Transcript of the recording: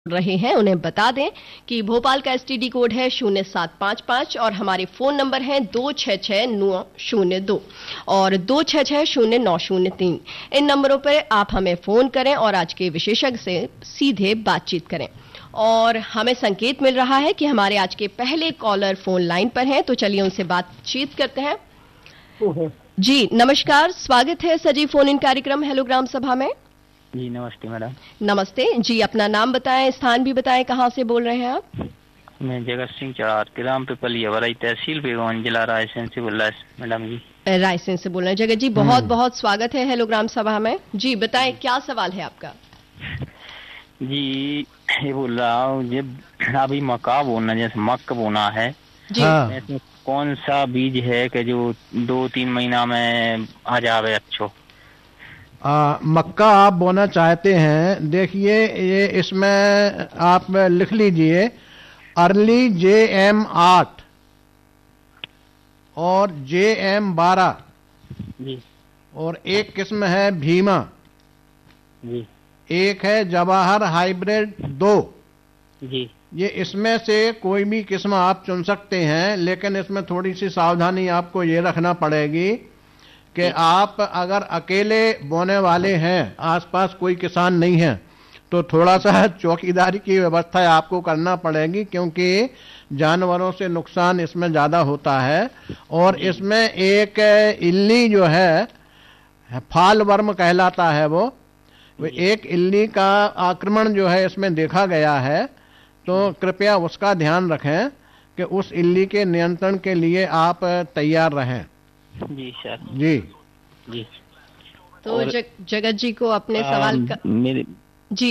रहे हैं उन्हें बता दें कि भोपाल का एसटीडी कोड है 0755 और हमारे फोन नंबर हैं 266902 और 26600903। इन नंबरों पर आप हमें फोन करें और आज के विशेषज्ञ से सीधे बातचीत करें। और हमें संकेत मिल रहा है कि हमारे आज के पहले कॉलर फोन लाइन पर हैं, तो चलिए उनसे बातचीत करते हैं। जी नमस्कार, स्वागत है सजीव फोन इन कार्यक्रम हेलो ग्राम सभा में। जी नमस्ते मैडम। नमस्ते जी, अपना नाम बताएं, स्थान भी बताएं, कहाँ से बोल रहे हैं आप? मैं जगत सिंह चढ़ार, ग्राम पिपलिया, वराई तहसील बेगौन, जिला रायसेन से बोल रहा है मैडम जी। रायसेन से बोल रहे हैं जगत जी, बहुत बहुत स्वागत है हेलो ग्राम सभा में। जी बताएं क्या सवाल है आपका? जी ये बोल रहा हूँ, ये अभी मक्का बोना, जैसे मक्का बोना है जी। इसमें कौन सा बीज है कि जो 2-3 महीना में आ जावे अच्छो? मक्का आप बोना चाहते हैं, देखिए ये इसमें आप लिख लीजिए अर्ली JM8 और JM12 जी। और एक किस्म है भीमा जी। एक है जवाहर हाइब्रिड 2 जी। ये इसमें से कोई भी किस्म आप चुन सकते हैं, लेकिन इसमें थोड़ी सी सावधानी आपको ये रखना पड़ेगी कि आप अगर अकेले बोने वाले हैं, आसपास कोई किसान नहीं है, तो थोड़ा सा चौकीदारी की व्यवस्था आपको करना पड़ेगी, क्योंकि जानवरों से नुकसान इसमें ज़्यादा होता है। और इसमें एक इल्ली जो है, फाल वर्म कहलाता है, वो एक इल्ली का आक्रमण जो है इसमें देखा गया है, तो कृपया उसका ध्यान रखें कि उस इल्ली के नियंत्रण के लिए आप तैयार रहें। जी सर। जी जी। तो जगत जी को अपने सवाल का